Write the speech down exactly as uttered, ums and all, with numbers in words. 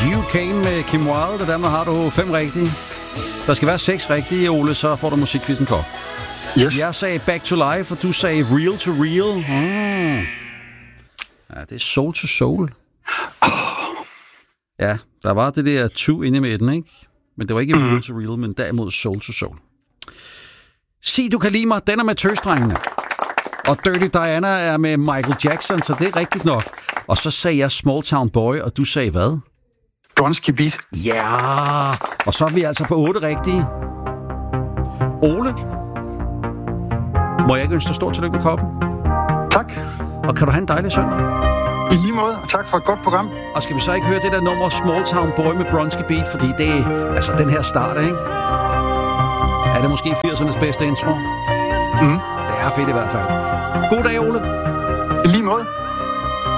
You Came med Kim Wilde, og dermed har du fem rigtige. Der skal være seks rigtige, Ole, så får du musikquizzen på. Yes. Jeg sagde Back to Life, og du sagde Real to Real. Hmm. Ja, det er Soul to Soul. Oh. Ja, der var det der to inde i midten, ikke? Men det var ikke mm. Real to Real, men derimod Soul to Soul. Sig, du kan lide mig, den er med tøsdrengene. Og Dirty Diana er med Michael Jackson, så det er rigtigt nok. Og så sagde jeg Small Town Boy, og du sagde hvad? Bronski Beat. Ja, og så er vi altså på otte rigtige. Ole, må jeg ikke ønske dig stort tillykke med koppen? Tak. Og kan du have en dejlig søndag? I lige måde, og tak for et godt program. Og skal vi så ikke høre det der nummer Small Town Boy med Bronski Beat, fordi det er altså den her start, ikke? Er det måske firsernes bedste intro? Mm. Det er fedt i hvert fald. God dag, Ole. I lige måde.